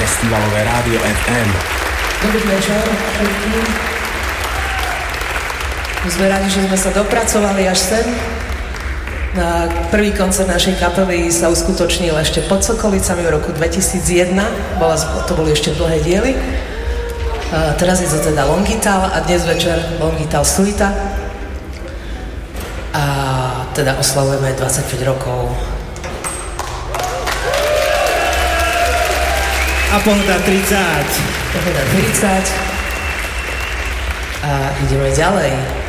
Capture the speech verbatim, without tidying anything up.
Festivalové rádio ef em. Dobrý večer všetkým. My sme radi, že sme sa dopracovali až sem. Na prvý koncert našej kapely sa uskutočnil ešte pod Sokolicami v roku dvetisícjeden. Bola, to boli ešte dlhé diely. A teraz je to teda Longital a dnes večer Longital Suita. A teda oslavujeme dvadsaťpäť rokov. A Pohoda tridsať. Pohoda tridsať. A ideme ďalej.